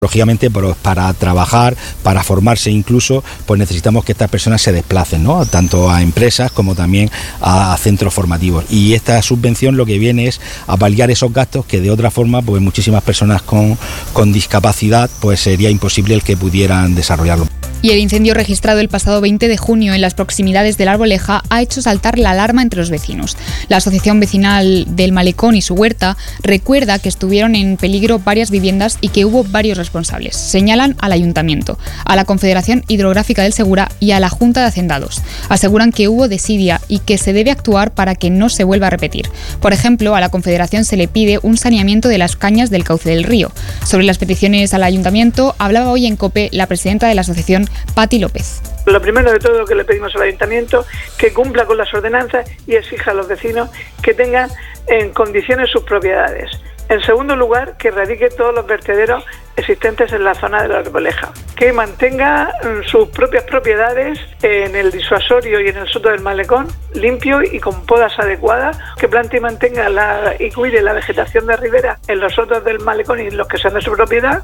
Lógicamente, para trabajar, para formarse incluso, pues necesitamos que estas personas se desplacen, ¿no? Tanto a empresas como también a centros formativos. Y esta subvención lo que viene es a paliar esos gastos que de otra forma, pues muchísimas personas con discapacidad, pues sería imposible el que pudieran desarrollarlo. Y el incendio registrado el pasado 20 de junio en las proximidades de La Arboleja ha hecho saltar la alarma entre los vecinos. La Asociación Vecinal del Malecón y su huerta recuerda que estuvieron en peligro varias viviendas y que hubo varios responsables. Señalan al Ayuntamiento, a la Confederación Hidrográfica del Segura y a la Junta de Hacendados. Aseguran que hubo desidia y que se debe actuar para que no se vuelva a repetir. Por ejemplo, a la Confederación se le pide un saneamiento de las cañas del cauce del río. Sobre las peticiones al Ayuntamiento hablaba hoy en COPE la presidenta de la asociación, Pati López. Lo primero de todo que le pedimos al Ayuntamiento, que cumpla con las ordenanzas y exija a los vecinos que tengan en condiciones sus propiedades. En segundo lugar, que erradique todos los vertederos existentes en la zona de La Arboleja, que mantenga sus propias propiedades en el disuasorio y en el soto del malecón limpio y con podas adecuadas, que plante y mantenga y cuide la vegetación de ribera en los sotos del malecón y en los que sean de su propiedad.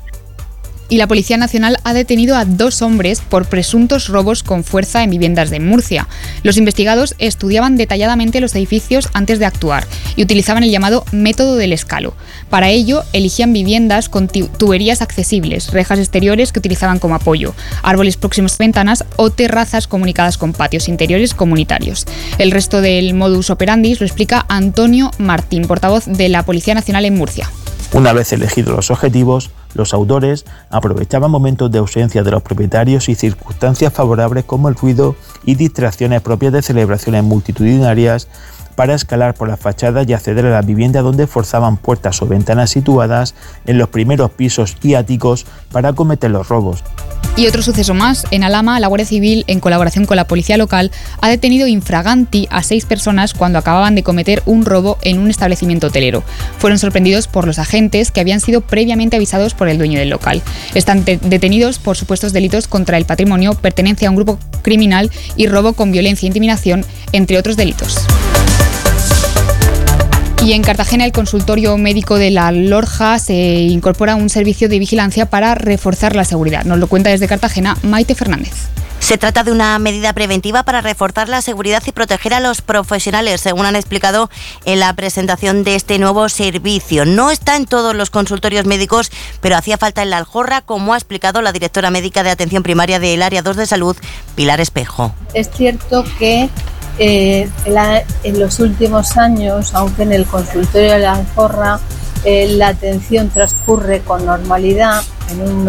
Y la Policía Nacional ha detenido a 2 hombres por presuntos robos con fuerza en viviendas de Murcia. Los investigados estudiaban detalladamente los edificios antes de actuar y utilizaban el llamado método del escalo. Para ello, eligían viviendas con tuberías accesibles, rejas exteriores que utilizaban como apoyo, árboles próximos a ventanas o terrazas comunicadas con patios interiores comunitarios. El resto del modus operandi lo explica Antonio Martín, portavoz de la Policía Nacional en Murcia. Una vez elegidos los objetivos, los autores aprovechaban momentos de ausencia de los propietarios y circunstancias favorables como el ruido y distracciones propias de celebraciones multitudinarias para escalar por las fachadas y acceder a la vivienda, donde forzaban puertas o ventanas situadas en los primeros pisos y áticos para cometer los robos. Y otro suceso más, en Alhama, la Guardia Civil, en colaboración con la policía local, ha detenido infraganti a 6 personas cuando acababan de cometer un robo en un establecimiento hotelero. Fueron sorprendidos por los agentes, que habían sido previamente avisados por el dueño del local. Están detenidos por supuestos delitos contra el patrimonio, pertenencia a un grupo criminal y robo con violencia e intimidación, entre otros delitos. Y en Cartagena, el consultorio médico de la Lorja se incorpora un servicio de vigilancia para reforzar la seguridad. Nos lo cuenta desde Cartagena Maite Fernández. Se trata de una medida preventiva para reforzar la seguridad y proteger a los profesionales, según han explicado en la presentación de este nuevo servicio. No está en todos los consultorios médicos, pero hacía falta en la Aljorra, como ha explicado la directora médica de atención primaria del Área 2 de Salud, Pilar Espejo. Es cierto que en los últimos años, aunque en el consultorio de la Aljorra la atención transcurre con normalidad en un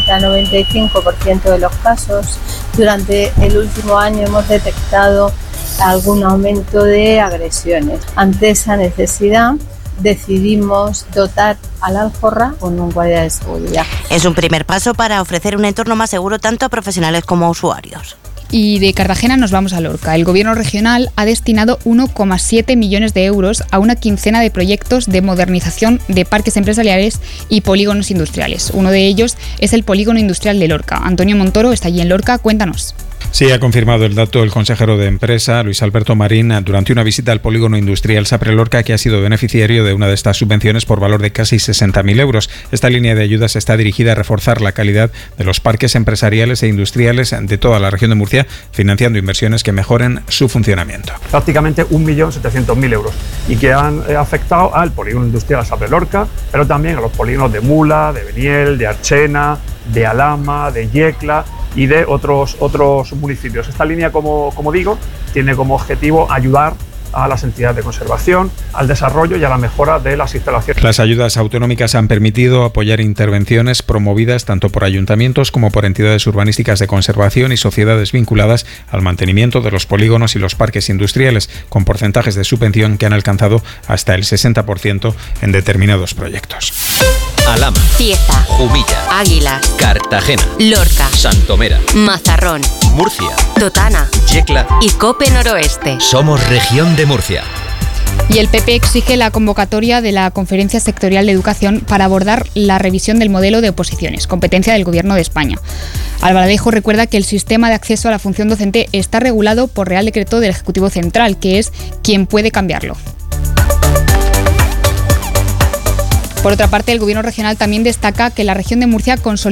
90-95% de los casos, durante el último año hemos detectado algún aumento de agresiones. Ante esa necesidad decidimos dotar a la Aljorra con un guardia de seguridad. Es un primer paso para ofrecer un entorno más seguro tanto a profesionales como a usuarios. Y de Cartagena nos vamos a Lorca. El Gobierno regional ha destinado 1,7 millones de euros a una quincena de proyectos de modernización de parques empresariales y polígonos industriales. Uno de ellos es el Polígono Industrial de Lorca. Antonio Montoro está allí en Lorca. Cuéntanos. Sí, ha confirmado el dato el consejero de Empresa, Luis Alberto Marín, durante una visita al Polígono Industrial Sapre Lorca, que ha sido beneficiario de una de estas subvenciones por valor de casi 60.000 euros. Esta línea de ayudas está dirigida a reforzar la calidad de los parques empresariales e industriales de toda la región de Murcia, financiando inversiones que mejoren su funcionamiento. Prácticamente 1.700.000 euros y que han afectado al Polígono Industrial Sapre Lorca, pero también a los polígonos de Mula, de Beniel, de Archena, de Alhama, de Yecla y de otros municipios. Esta línea, como digo, tiene como objetivo ayudar a las entidades de conservación, al desarrollo y a la mejora de las instalaciones. Las ayudas autonómicas han permitido apoyar intervenciones promovidas tanto por ayuntamientos como por entidades urbanísticas de conservación y sociedades vinculadas al mantenimiento de los polígonos y los parques industriales, con porcentajes de subvención que han alcanzado hasta el 60% en determinados proyectos. Alhama, Cieza, Jumilla, Águilas, Cartagena, Lorca, Santomera, Mazarrón, Murcia, Totana, Yecla y Cope Noroeste. Somos región de Murcia. Y el PP exige la convocatoria de la Conferencia Sectorial de Educación para abordar la revisión del modelo de oposiciones, competencia del Gobierno de España. Albaladejo recuerda que el sistema de acceso a la función docente está regulado por Real Decreto del Ejecutivo Central, que es quien puede cambiarlo. Por otra parte, el Gobierno regional también destaca que la región de Murcia consolida